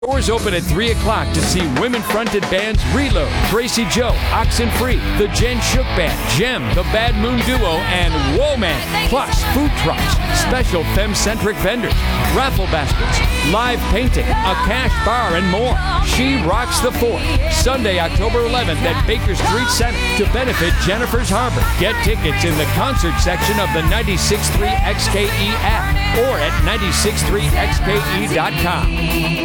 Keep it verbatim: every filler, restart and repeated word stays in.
Doors open at three o'clock to see women-fronted bands Reload, Tracy Joe, Oxenfree, the Jen Shook Band, Gem, the Bad Moon Duo, and Woman. Plus, food trucks, special femme-centric vendors, raffle baskets, live painting, a cash bar, and more. She Rocks the Fort, Sunday, October eleventh at Baker Street Center to benefit Jennifer's Harbor. Get tickets in the concert section of the ninety-six point three X K E app or at nine six three X K E dot com.